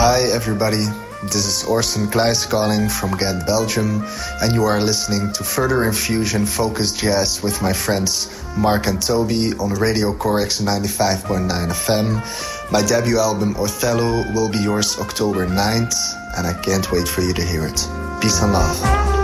Hi everybody, this is Orson Kleijs calling from Ghent, Belgium, and you are listening to Further Infusion Focus Jazz with my friends Mark and Toby on Radio Corex 95.9 FM. My debut album Othello will be yours October 9th, and I can't wait for you to hear it. Peace and love.